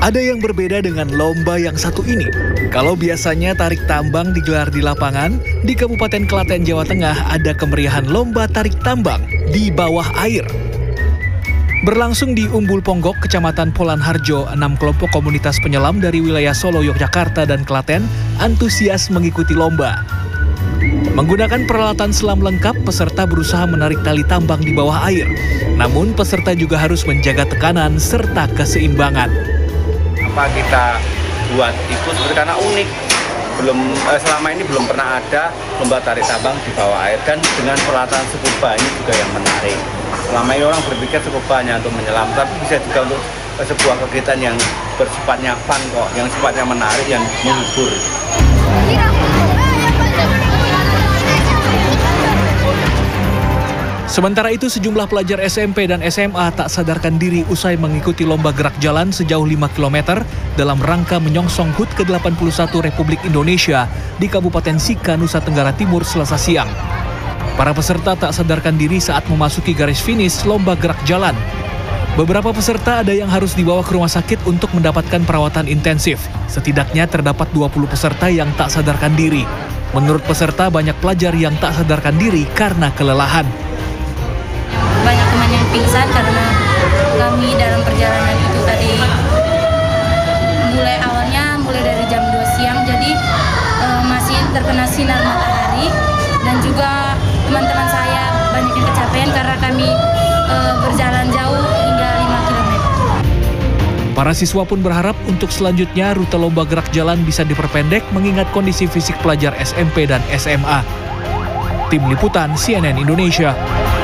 Ada yang berbeda dengan lomba yang satu ini. Kalau biasanya tarik tambang digelar di lapangan, di Kabupaten Klaten, Jawa Tengah ada kemeriahan lomba tarik tambang di bawah air. Berlangsung di Umbul Ponggok, Kecamatan Polanharjo, 6 kelompok komunitas penyelam dari wilayah Solo, Yogyakarta, dan Klaten antusias mengikuti lomba. Menggunakan peralatan selam lengkap, peserta berusaha menarik tali tambang di bawah air. Namun, peserta juga harus menjaga tekanan serta keseimbangan. Apa kita buat ikut karena unik, selama ini belum pernah ada lomba tarik tambang di bawah air, dan dengan peralatan scuba ini juga yang menarik. Selama ini orang berpikir scuba hanya untuk menyelam, tapi bisa juga untuk sebuah kegiatan yang bersifatnya fun kok, yang sifatnya menarik, yang menghibur. Sementara itu, sejumlah pelajar SMP dan SMA tak sadarkan diri usai mengikuti lomba gerak jalan sejauh 5 km dalam rangka menyongsong HUT ke-81 Republik Indonesia di Kabupaten Sika, Nusa Tenggara Timur, Selasa siang. Para peserta tak sadarkan diri saat memasuki garis finish lomba gerak jalan. Beberapa peserta ada yang harus dibawa ke rumah sakit untuk mendapatkan perawatan intensif. Setidaknya terdapat 20 peserta yang tak sadarkan diri. Menurut peserta, banyak pelajar yang tak sadarkan diri karena kelelahan. Banyak teman yang pingsan karena kami dalam perjalanan itu tadi mulai dari jam 2 siang, jadi masih terkena sinar matahari, dan juga teman-teman saya banyak yang kecapean karena kami berjalan jauh hingga 5 km. Para siswa pun berharap untuk selanjutnya rute lomba gerak jalan bisa diperpendek mengingat kondisi fisik pelajar SMP dan SMA. Tim Liputan CNN Indonesia.